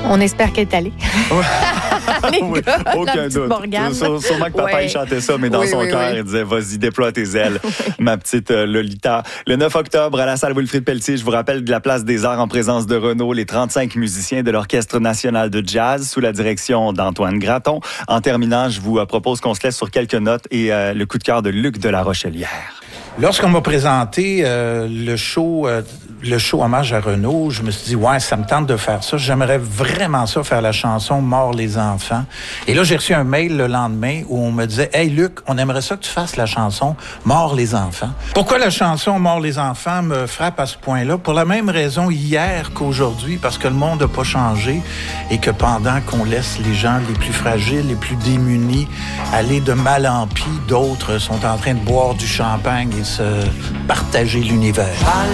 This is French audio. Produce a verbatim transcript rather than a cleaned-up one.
On espère qu'elle est allée. Les oui, gars, aucun la doute. Morgane. Sûre- Sûrement que papa, Ouais. il chantait ça, mais dans Oui, son oui, cœur, oui. il disait, vas-y, déploie tes ailes, ma petite euh, Lolita. Le neuf octobre, à la salle Wilfrid Pelletier, je vous rappelle de la place des Arts en présence de Renaud, les trente-cinq musiciens de l'Orchestre national de jazz sous la direction d'Antoine Gratton. En terminant, je vous euh, propose qu'on se laisse sur quelques notes et euh, le coup de cœur de Luc de la Rochelière. Lorsqu'on m'a présenté euh, le show, euh, le show hommage à Renaud, je me suis dit ouais, ça me tente de faire ça. J'aimerais vraiment ça faire la chanson Mort les enfants. Et là, j'ai reçu un mail le lendemain où on me disait hey Luc, on aimerait ça que tu fasses la chanson Mort les enfants. Pourquoi la chanson Mort les enfants me frappe à ce point-là? Pour la même raison hier qu'aujourd'hui, parce que le monde n'a pas changé et que pendant qu'on laisse les gens les plus fragiles, les plus démunis aller de mal en pis, d'autres sont en train de boire du champagne et se partager l'univers.